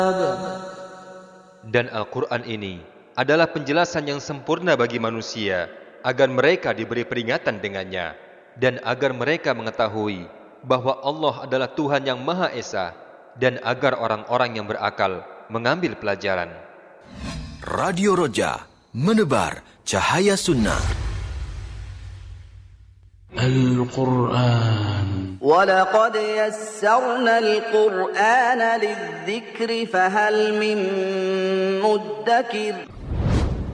Dan Al-Quran ini adalah penjelasan yang sempurna bagi manusia, agar mereka diberi peringatan dengannya, dan agar mereka mengetahui bahwa Allah adalah Tuhan yang Maha Esa, dan agar orang-orang yang berakal mengambil pelajaran. Radio Roja, menebar cahaya sunnah. Al-Quran. وَلَقَدْ يَسَّرْنَا الْقُرْآنَ لِلذِّكْرِ فَهَلْ مِن مُّدَّكِرٍ